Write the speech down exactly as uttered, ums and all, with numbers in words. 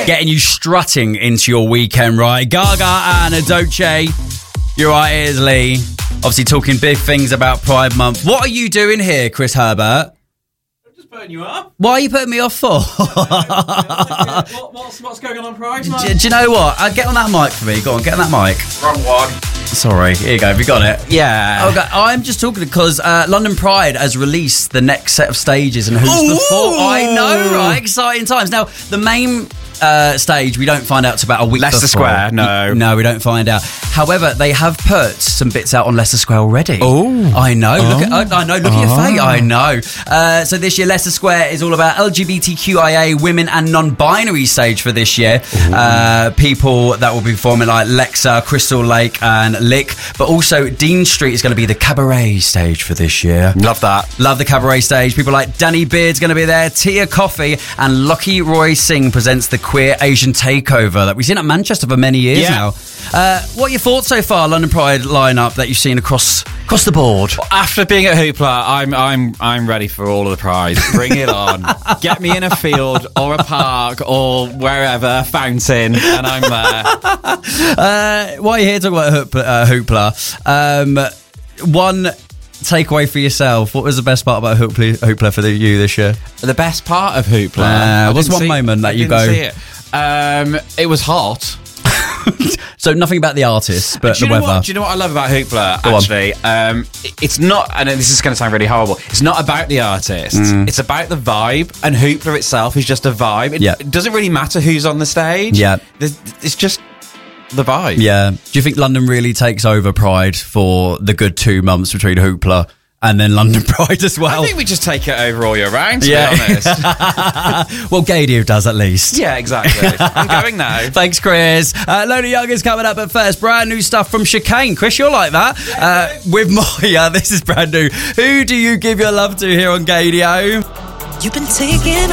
getting you strutting into your weekend, right? Gaga and Adoche. You're right, it is Lee. Obviously talking big things about Pride Month. What are you doing here, Chris Herbert? Putting you up. Why are you putting me off for? what, what's, what's going on on Pride Month? Do, do you know what? Uh, get on that mic for me. Go on, get on that mic. Wrong one. Sorry, here you go. Have you got it? Yeah. Okay, I'm just talking because uh, London Pride has released the next set of stages and who's Ooh. the four. I know, right? Exciting times. Now, the main uh, stage we don't find out till about a week Leicester before. Square, no. No, we don't find out. However, they have put some bits out on Leicester Square already. Oh. I know. Oh. Look at, I, I know. Look at your face. I know. Uh, so this year, Leicester Square is all about L G B T Q I A, women and non-binary stage for this year. Uh, people that will be performing like Lexa, Crystal Lake and Lick. But also Dean Street is going to be the cabaret stage for this year. Love that. Love the cabaret stage. People like Danny Beard's going to be there. Tia Coffee and Lucky Roy Singh presents the Queer Asian Takeover that we've seen at Manchester for many years Yeah. now. Uh, what are your thoughts so far, London Pride lineup that you've seen across across the board? After being at Hoopla, I'm I'm I'm ready for all of the Pride. Bring it on. Get me in a field or a park or wherever, a fountain, and I'm there. Uh, while you're here talking about Hoopla, uh, Hoopla um, one takeaway for yourself. What was the best part about Hoopla, Hoopla for the, you this year? The best part of Hoopla. Uh, I what's didn't one see- moment that I you didn't go- see it. Um, it was hot. So nothing about the artists, but Do the you know weather. what? Do you know what I love about Hoopla? Go on. Actually, um, it- it's not. And this is going to sound really horrible. It's not about the artists. It's about the vibe. And Hoopla itself is just a vibe. It, Yeah. it doesn't really matter who's on the stage. Yeah. There's- it's just the vibe. Yeah. Do you think London really takes over Pride for the good two months between Hoopla and then London Pride as well? I think we just take it over all year round. To Yeah. be honest. Well, Gadio does at least. Yeah, exactly. I'm going now. Thanks, Chris. Uh, Lola Young is coming up, but first, brand new stuff from Chicane. Chris, you're like that. Uh, with Moya, this is brand new. Who do you give your love to here on Gadio? You've been taking